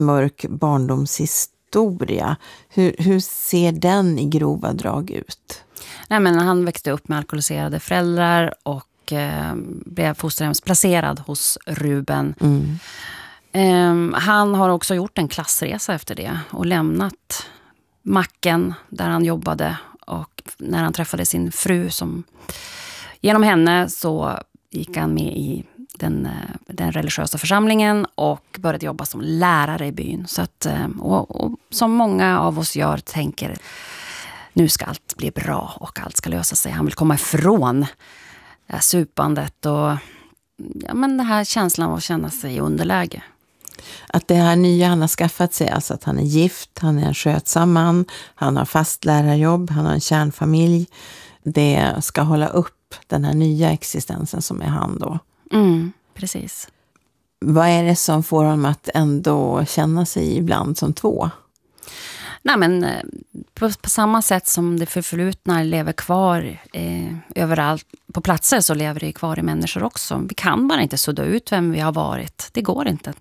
mörk barndomshistoria. Hur ser den i grova drag ut? Nej, men han växte upp med alkoholiserade föräldrar och blev fosterhemsplacerad hos Ruben. Han har också gjort en klassresa efter det och lämnat macken där han jobbade, och när han träffade sin fru genom henne så gick han med i den religiösa församlingen och började jobba som lärare i byn. Så att, och som många av oss tänker, nu ska allt bli bra och allt ska lösa sig. Han vill komma ifrån det här supandet och men den här känslan av att känna sig i underläge. Att det här nya han har skaffat sig, alltså att han är gift, han är en skötsam man, han har fast lärarjobb, han har en kärnfamilj. Det ska hålla upp den här nya existensen som är han då. Precis. Vad är det som får honom att ändå känna sig ibland som två? Nej, men på samma sätt som det förflutna lever kvar överallt på platser, så lever det kvar i människor också. Vi kan bara inte sudda ut vem vi har varit. Det går inte.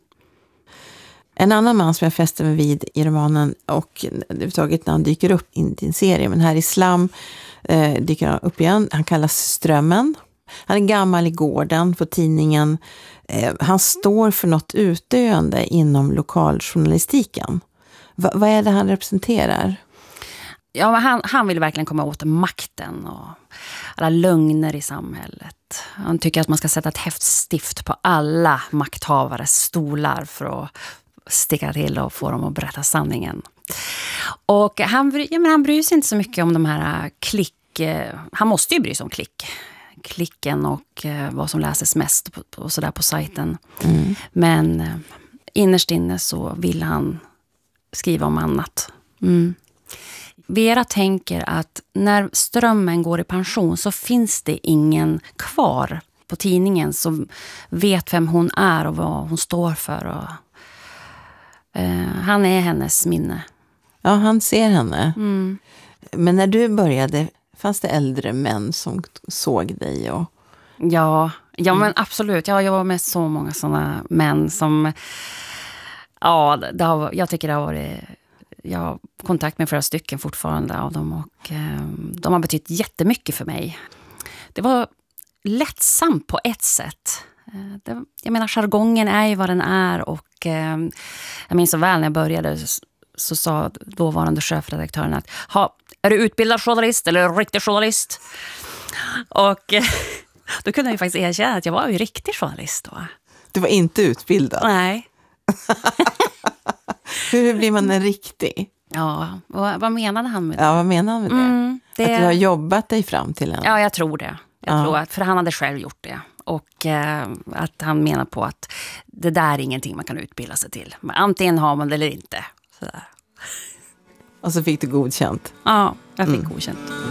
En annan man som jag fäster mig vid i romanen, och överhuvudtaget när han dyker upp i din serie, men här i Slam dyker han upp igen. Han kallas Strömmen. Han är gammal i gården på tidningen. Han står för något utdöende inom lokaljournalistiken. Vad är det han representerar? Ja, han vill verkligen komma åt makten och alla lögner i samhället. Han tycker att man ska sätta ett häftstift på alla makthavares stolar för att sticka till och få dem att berätta sanningen. Och han bryr sig inte så mycket om de här han måste ju bry sig om klicken och vad som läses mest på sajten. Men innerst inne så vill han skriva om annat. Vera tänker att när Strömmen går i pension så finns det ingen kvar på tidningen som vet vem hon är och vad hon står för. Och, han är hennes minne. Ja, han ser henne. Men när du började, fanns det äldre män som såg dig? Ja, men absolut. Jag jobbar med så många sådana män som... Ja, jag tycker det har varit... Jag har kontakt med flera stycken fortfarande av dem, och de har betytt jättemycket för mig. Det var lättsamt på ett sätt. Jag menar, jargongen är ju vad den är, och jag minns så väl när jag började så sa dåvarande chefredaktören att är du utbildad journalist eller riktig journalist? Och då kunde jag ju faktiskt erkänna att jag var ju riktig journalist då. Du var inte utbildad? Nej. Hur blir man en riktig? Ja, vad menade han med det? Ja, vad menade han med det? Att du har jobbat dig fram till en? Ja, jag tror det. För han hade själv gjort det. Och att han menar på att det där är ingenting man kan utbilda sig till. Men antingen har man det eller inte. Sådär. Och så fick du godkänt? Ja, jag fick godkänt.